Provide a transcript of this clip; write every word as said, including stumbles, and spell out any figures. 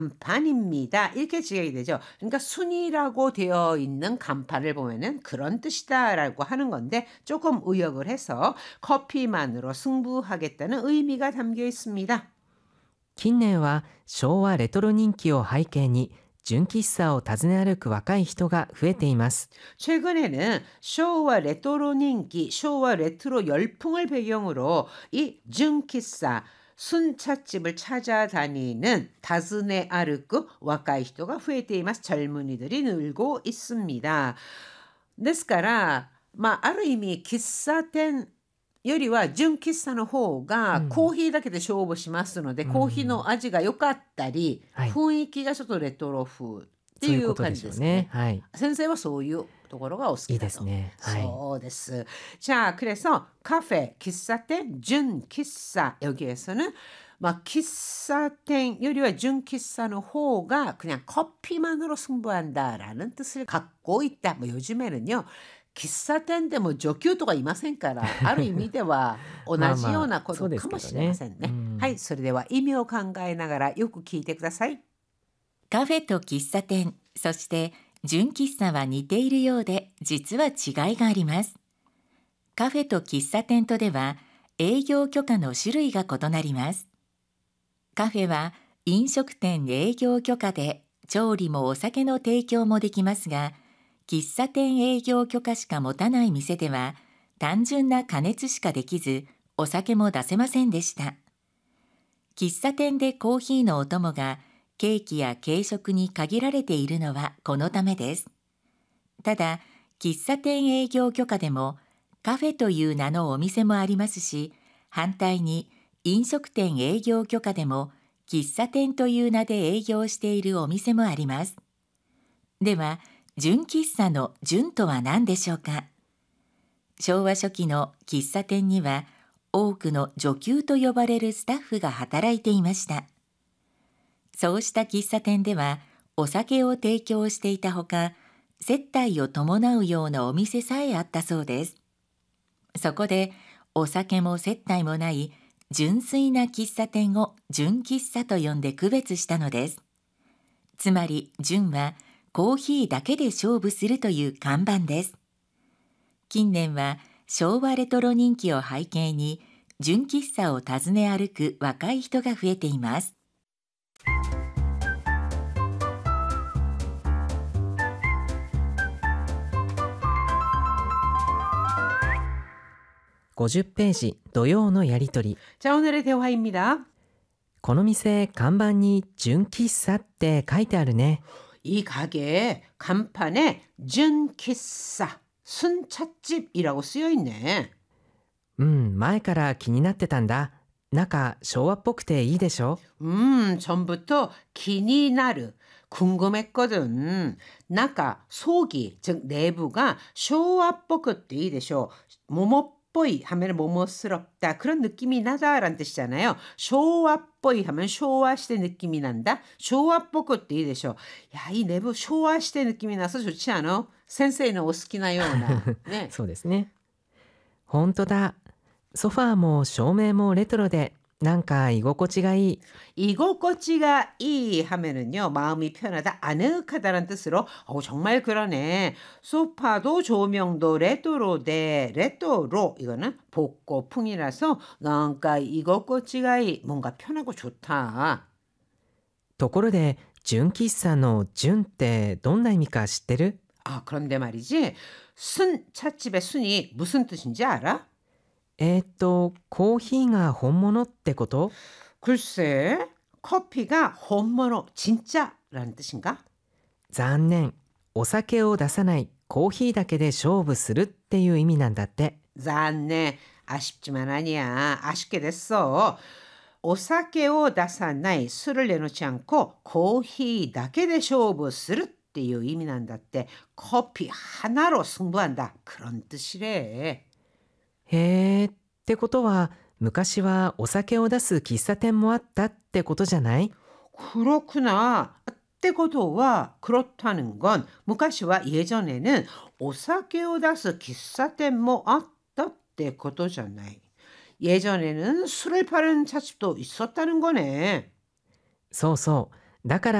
간판입니다. 이렇게 지역이 되죠. 그러니까 순이라고 되어 있는 간판을 보면은 그런 뜻이다라고 하는 건데 조금 의역을 해서 커피만으로 승부하겠다는 의미가 담겨 있습니다. 近年は昭和レトロ人気を背景に純喫茶を訪ね歩く若い人が増えています。 최근에는 쇼와 레트로 인기, 쇼와 레트로 열풍을 배경으로 이 준키사 순찻집을 찾아다니는 다즈네 아르크 와카이 히토가 후에테이마스 젊은이들이 늘고 있습니다. ですから、まあ、ある意味喫茶店よりは純喫茶の方がうん、 コーヒーだけで勝負しますので、 うコーヒーん、 の味が良かったり、 はい、 雰囲気がちょっとレトロ風ってそういういうことで感じですかね。 しょうね。はい。 先生はそういうところがお好いいできだと。 すね。はい。 そうです。자 그래서 카페,喫茶店, 준키사 여기에서는 막喫茶店 요리와 준키사의 호가 그냥 커피만으로 승부한다라는 뜻을 갖고 있다. 뭐 요즘에는요. 喫茶店でも女給とかいませんから、ある意味では同じようなことかもしれませんね。はい、それでは意味を考えながらよく聞いてください。 まあまあ、そうですけどね。うん。 カフェと喫茶店、そして純喫茶は似ているようで、実は違いがあります。カフェと喫茶店とでは、営業許可の種類が異なります。カフェは飲食店営業許可で、調理もお酒の提供もできますが、喫茶店営業許可しか持たない店では、単純な加熱しかできず、お酒も出せませんでした。喫茶店でコーヒーのお供が、ケーキや軽食に限られているのはこのためです。ただ、喫茶店営業許可でもカフェという名のお店もありますし、反対に飲食店営業許可でも喫茶店という名で営業しているお店もあります。では、純喫茶の純とは何でしょうか。昭和初期の喫茶店には多くの女給と呼ばれるスタッフが働いていました。そうした喫茶店ではお酒を提供していたほか、接待を伴うようなお店さえあったそうです。そこでお酒も接待もない純粋な喫茶店を純喫茶と呼んで区別したのです。つまり純はコーヒーだけで勝負するという看板です。近年は昭和レトロ人気を背景に純喫茶を訪ね歩く若い人が増えています。 ごじゅっページ土曜のやりとり。 자 오늘의 대화입니다. この店看板に純喫茶って書いてあるね。 이 가게 간판에 준키사 순찻집이라고 쓰여 있네. うん、前から気になってたんだ。中昭和っぽくていいでしょ。 음, 전부터 기니나르 궁금했거든. 나가 속이 즉 내부가 쇼와뽀그띠 되쇼. 모모뽀이 하면 모모스럽다 그런 느낌이 나다라는 뜻이잖아요. 쇼와뽀이 하면 쇼와 시대 느낌이 난다. 쇼와뽀그띠 되쇼. 야, 이 내부 쇼와 시대 느낌이 나서 좋지 않아? 센세이는 오스키나요나. 네. そうですね。本当だ。ソファーも照明もレトロでなんか居心地がいい。 이곳고치가 이 하면은요 마음이 편하다 아늑하다는 뜻으로 어 정말 그러네. 소파도 조명도 레토로데 레토로 이거는 복고풍이라서 뭔가 이곳고치가 이 뭔가 편하고 좋다. ところで純喫茶の純ってどんな意味か知ってる？ 아 그런데 말이지 순 찻집의 순이 무슨 뜻인지 알아? えーっとコーヒーが本物ってこと？ 글쎄 커피가 혼모노 진짜라는 뜻인가? 残念。お酒を出さないコーヒーだけで勝負するっていう意味なんだって。 잔네 아쉽지만 아니야. 아쉽게 됐어. 오사케오 다사나이 술을 내놓지 않고 코히 다케데 쇼부스르っていう意味なんだって。커피 하나로 승부한다 그런 뜻이래. へーってことは昔はお酒を出す喫茶店もあったってことじゃない？ 그렇구나. 때고도와 그렇다는 건 무카시와 예전에는 오사케오 다스 기사店も あったってことじゃない. 예전에는 술을 파는 찻집도 있었다는 거네. そうそう。 だから